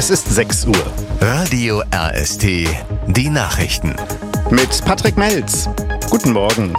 Es ist 6 Uhr. Radio RST, die Nachrichten. Mit Patrick Melz. Guten Morgen.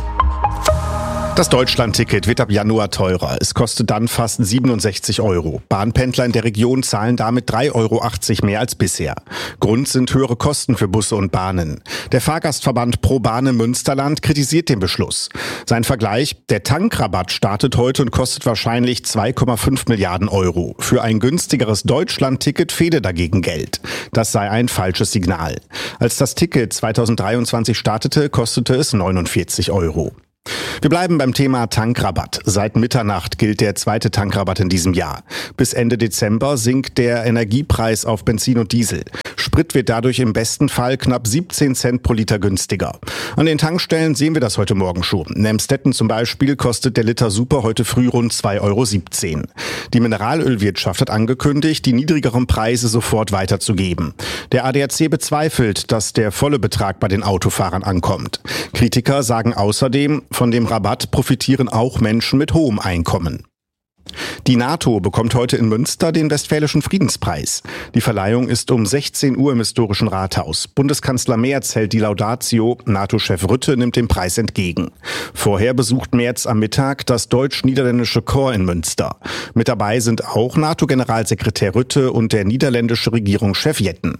Das Deutschland-Ticket wird ab Januar teurer. Es kostet dann fast 67 €. Bahnpendler in der Region zahlen damit 3,80 € mehr als bisher. Grund sind höhere Kosten für Busse und Bahnen. Der Fahrgastverband Pro Bahn im Münsterland kritisiert den Beschluss. Sein Vergleich: Der Tankrabatt startet heute und kostet wahrscheinlich 2,5 Milliarden €. Für ein günstigeres Deutschland-Ticket fehle dagegen Geld. Das sei ein falsches Signal. Als das Ticket 2023 startete, kostete es 49 €. Wir bleiben beim Thema Tankrabatt. Seit Mitternacht gilt der zweite Tankrabatt in diesem Jahr. Bis Ende Dezember sinkt der Energiepreis auf Benzin und Diesel. Sprit wird dadurch im besten Fall knapp 17 Cent pro Liter günstiger. An den Tankstellen sehen wir das heute Morgen schon. In Emstetten zum Beispiel kostet der Liter Super heute früh rund 2,17 €. Die Mineralölwirtschaft hat angekündigt, die niedrigeren Preise sofort weiterzugeben. Der ADAC bezweifelt, dass der volle Betrag bei den Autofahrern ankommt. Kritiker sagen außerdem, von dem Rabatt profitieren auch Menschen mit hohem Einkommen. Die NATO bekommt heute in Münster den Westfälischen Friedenspreis. Die Verleihung ist um 16 Uhr im historischen Rathaus. Bundeskanzler Merz hält die Laudatio, NATO-Chef Rutte nimmt den Preis entgegen. Vorher besucht Merz am Mittag das deutsch-niederländische Korps in Münster. Mit dabei sind auch NATO-Generalsekretär Rutte und der niederländische Regierungschef Jetten.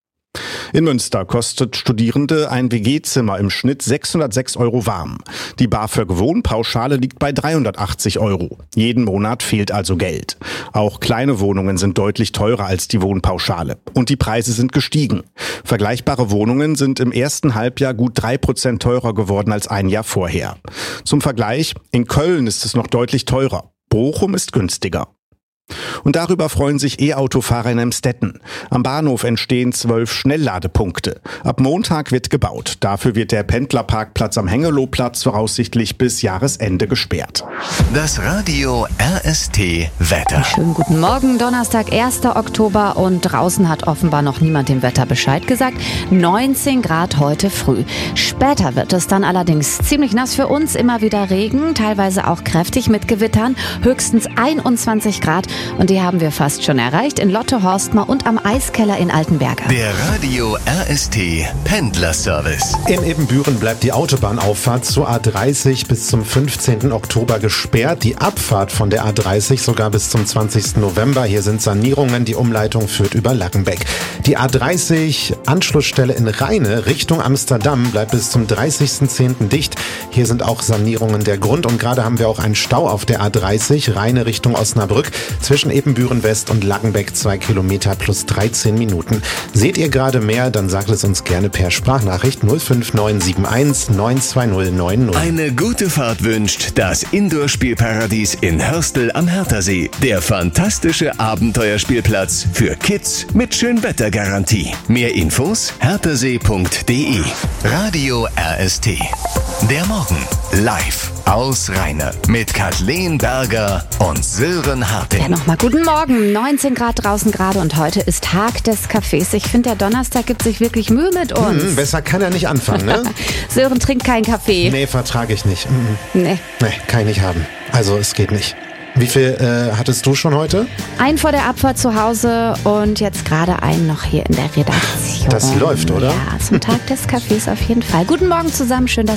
In Münster kostet Studierende ein WG-Zimmer im Schnitt 606 € warm. Die BAföG-Wohnpauschale liegt bei 380 €. Jeden Monat fehlt also Geld. Auch kleine Wohnungen sind deutlich teurer als die Wohnpauschale. Und die Preise sind gestiegen. Vergleichbare Wohnungen sind im ersten Halbjahr gut 3% teurer geworden als ein Jahr vorher. Zum Vergleich: In Köln ist es noch deutlich teurer. Bochum ist günstiger. Und darüber freuen sich E-Autofahrer in Emstetten. Am Bahnhof entstehen 12 Schnellladepunkte. Ab Montag wird gebaut. Dafür wird der Pendlerparkplatz am Hengelowplatz voraussichtlich bis Jahresende gesperrt. Das Radio RST Wetter. Schönen guten Morgen, Donnerstag, 1. Oktober und draußen hat offenbar noch niemand dem Wetter Bescheid gesagt. 19 Grad heute früh. Später wird es dann allerdings ziemlich nass für uns, immer wieder Regen, teilweise auch kräftig mit Gewittern, höchstens 21 Grad. Und die haben wir fast schon erreicht in Lotte, Horstmar und am Eiskeller in Altenberge. Der Radio RST Pendlerservice. In Ebenbüren bleibt die Autobahnauffahrt zur A30 bis zum 15. Oktober gesperrt. Die Abfahrt von der A30 sogar bis zum 20. November. Hier sind Sanierungen. Die Umleitung führt über Lackenbeck. Die A30 Anschlussstelle in Rheine Richtung Amsterdam bleibt bis zum 30.10. dicht. Hier sind auch Sanierungen der Grund. Und gerade haben wir auch einen Stau auf der A30 Rheine Richtung Osnabrück. Zwischen Ebenbüren West und Lackenbeck 2 Kilometer plus 13 Minuten. Seht ihr gerade mehr, dann sagt es uns gerne per Sprachnachricht 05971 92090. Eine gute Fahrt wünscht das Indoor-Spielparadies in Hörstel am Herthasee. Der fantastische Abenteuerspielplatz für Kids mit Schönwettergarantie. Mehr Infos: herthasee.de. Radio RST. Der Morgen live aus Rheine mit Kathleen Berger und Sören Harting. Ja, nochmal guten Morgen. 19 Grad draußen gerade und heute ist Tag des Kaffees. Ich finde, der Donnerstag gibt sich wirklich Mühe mit uns. Besser kann er nicht anfangen, ne? Sören trinkt keinen Kaffee. Nee, vertrage ich nicht. Nee. Nee, kann ich nicht haben. Also, es geht nicht. Wie viel hattest du schon heute? Einen vor der Abfahrt zu Hause und jetzt gerade einen noch hier in der Redaktion. Das läuft, oder? Ja, zum Tag des Kaffees auf jeden Fall. Guten Morgen zusammen, schön, dass